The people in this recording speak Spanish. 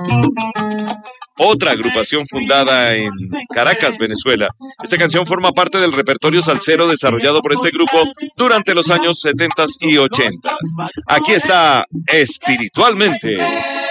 Otra agrupación fundada en Caracas, Venezuela. Esta canción forma parte del repertorio salsero desarrollado por este grupo durante los años 70 y 80. Aquí está Espiritualmente.